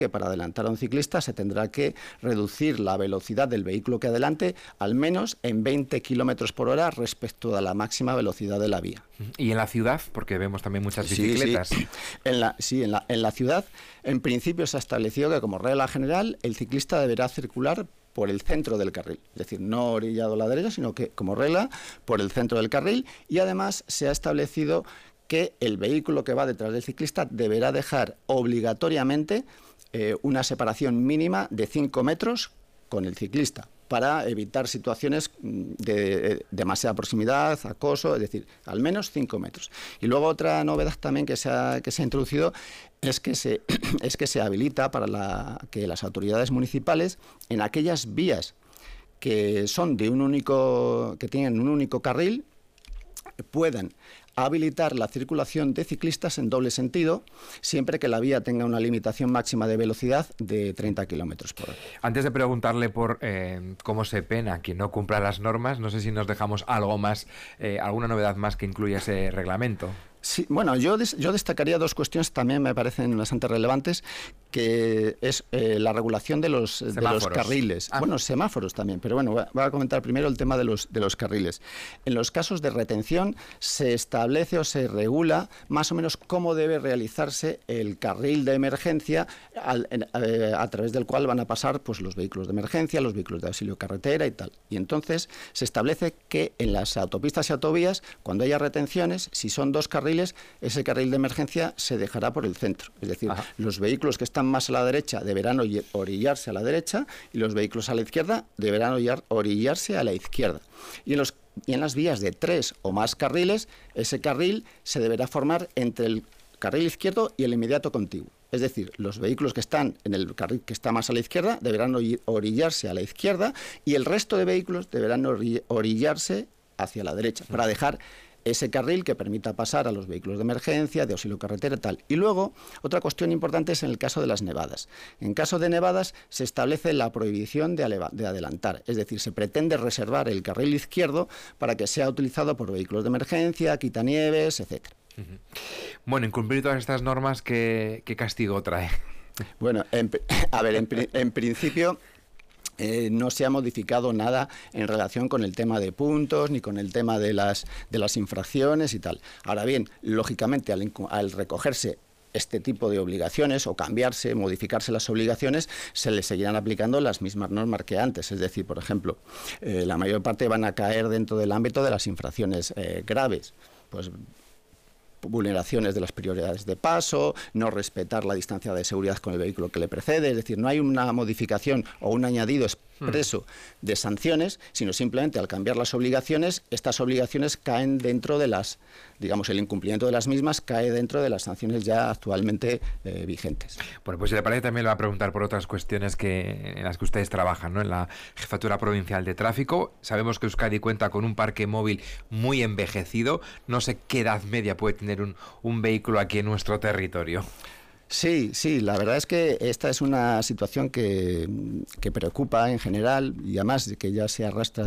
que para adelantar a un ciclista se tendrá que reducir la velocidad del vehículo que adelante al menos en 20 kilómetros por hora respecto a la máxima velocidad de la vía. ¿Y en la ciudad? Porque vemos también muchas bicicletas. Sí. En la ciudad, en principio se ha establecido que como regla general el ciclista deberá circular por el centro del carril, es decir, no orillado a la derecha, sino que como regla por el centro del carril, y además se ha establecido que el vehículo que va detrás del ciclista deberá dejar obligatoriamente una separación mínima de 5 metros con el ciclista para evitar situaciones de demasiada proximidad, acoso, es decir, al menos 5 metros. Y luego otra novedad también que se ha introducido es que se habilita para que las autoridades municipales en aquellas vías que son que tienen un único carril puedan habilitar la circulación de ciclistas en doble sentido, siempre que la vía tenga una limitación máxima de velocidad de 30 kilómetros por hora. Antes de preguntarle por cómo se pena quien no cumpla las normas, no sé si nos dejamos algo más, alguna novedad más que incluya ese reglamento. Sí, bueno, yo destacaría dos cuestiones que también me parecen bastante relevantes, que es la regulación de los carriles. Bueno, semáforos también, pero bueno, voy a comentar primero el tema de los carriles. En los casos de retención se establece o se regula más o menos cómo debe realizarse el carril de emergencia a través del cual van a pasar pues los vehículos de emergencia, los vehículos de auxilio carretera y tal. Y entonces se establece que en las autopistas y autovías, cuando haya retenciones, si son dos carriles, ese carril de emergencia se dejará por el centro. Es decir, los vehículos que están más a la derecha deberán orillarse a la derecha y los vehículos a la izquierda deberán orillarse a la izquierda. Y en las vías de 3 o más carriles, ese carril se deberá formar entre el carril izquierdo y el inmediato contiguo. Es decir, los vehículos que están en el carril que está más a la izquierda deberán orillarse a la izquierda y el resto de vehículos deberán orillarse hacia la derecha para dejar ese carril que permita pasar a los vehículos de emergencia, de auxilio carretera y tal. Y luego, otra cuestión importante es en el caso de las nevadas. En caso de nevadas se establece la prohibición de adelantar, es decir, se pretende reservar el carril izquierdo para que sea utilizado por vehículos de emergencia, quitanieves, etcétera. Bueno, incumplir todas estas normas, ¿qué castigo trae? Bueno, en principio no se ha modificado nada en relación con el tema de puntos ni con el tema de las infracciones y tal. Ahora bien, lógicamente al recogerse este tipo de obligaciones o modificarse las obligaciones, se les seguirán aplicando las mismas normas que antes. Es decir, por ejemplo, la mayor parte van a caer dentro del ámbito de las infracciones graves. Pues vulneraciones de las prioridades de paso, no respetar la distancia de seguridad con el vehículo que le precede, es decir, no hay una modificación o un añadido expreso de sanciones, sino simplemente al cambiar las obligaciones, estas obligaciones caen dentro de el incumplimiento de las mismas cae dentro de las sanciones ya actualmente vigentes. Bueno, pues si le parece también le voy a preguntar por otras cuestiones en las que ustedes trabajan, ¿no? En la Jefatura Provincial de Tráfico, sabemos que Euskadi cuenta con un parque móvil muy envejecido, no sé qué edad media puede tener un vehículo aquí en nuestro territorio. Sí, la verdad es que esta es una situación que preocupa en general y además que ya se arrastra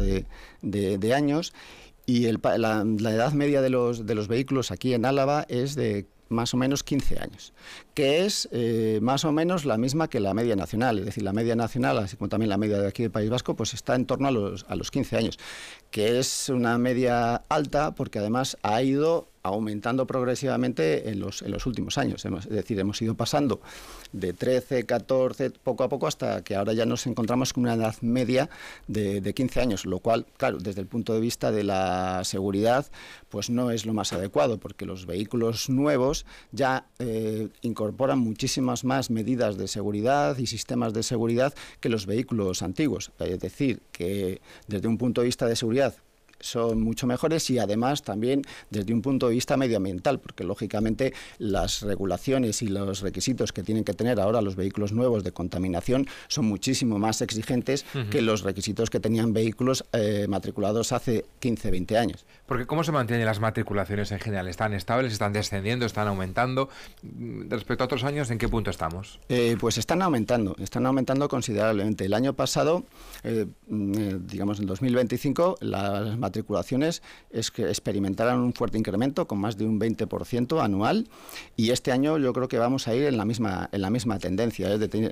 de años, y la edad media de los vehículos aquí en Álava es de más o menos 15 años, que es más o menos la misma que la media nacional, es decir, la media nacional, así como también la media de aquí del País Vasco, pues está en torno a los 15 años, que es una media alta porque además ha ido aumentando progresivamente en los últimos años. Es decir, hemos ido pasando de 13, 14, poco a poco, hasta que ahora ya nos encontramos con una edad media de 15 años, lo cual, claro, desde el punto de vista de la seguridad, pues no es lo más adecuado, porque los vehículos nuevos ya incorporan muchísimas más medidas de seguridad y sistemas de seguridad que los vehículos antiguos. Es decir, que desde un punto de vista de seguridad son mucho mejores y además también desde un punto de vista medioambiental, porque lógicamente las regulaciones y los requisitos que tienen que tener ahora los vehículos nuevos de contaminación son muchísimo más exigentes que los requisitos que tenían vehículos matriculados hace 15, 20 años. Porque ¿cómo se mantienen las matriculaciones en general? ¿Están estables, están descendiendo, están aumentando? Respecto a otros años, ¿en qué punto estamos? Pues están aumentando considerablemente. El año pasado, digamos en 2025, las matriculaciones experimentaron un fuerte incremento con más de un 20% anual, y este año yo creo que vamos a ir en la misma tendencia, es decir,